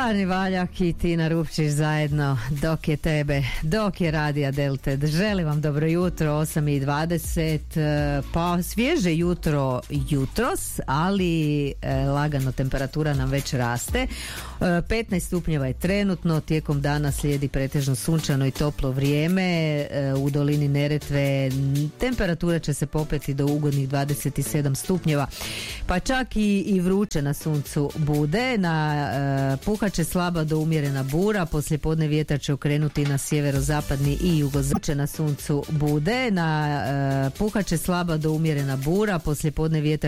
Ani Valjak i Tina Rupčić zajedno dok je tebe, dok je Radija Delte. Želim vam dobro jutro, 8:20, pa svježe jutros, ali lagano temperatura nam već raste. 15 stupnjeva je trenutno, tijekom dana slijedi pretežno sunčano i toplo vrijeme. U dolini Neretve temperatura će se popeti do ugodnih 27 stupnjeva, pa čak i vruće na suncu bude. Puhat će slaba do umjerena bura, poslijepodne vjetar će okrenuti na sjeverozapadni i jugozapadni. Na suncu bude, puhat će slaba do umjerena bura, poslijepodne vjetar